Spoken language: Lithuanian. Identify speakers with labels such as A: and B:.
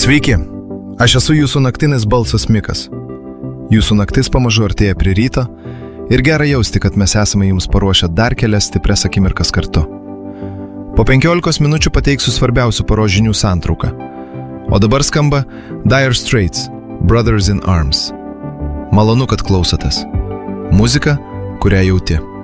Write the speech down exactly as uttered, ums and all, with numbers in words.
A: Sveiki, aš esu jūsų naktinis balsas Mikas. Jūsų naktis pamažu artėja prie ryto ir gera jausti, kad mes esame jums paruošę dar kelias stiprias akimirkas kartu. Po penkiolikos minučių pateiksiu svarbiausių paros žinių santrauką. O dabar skamba Dire Straits, Brothers in Arms. Malonu, kad klausotės. Muzika, kurią jauti.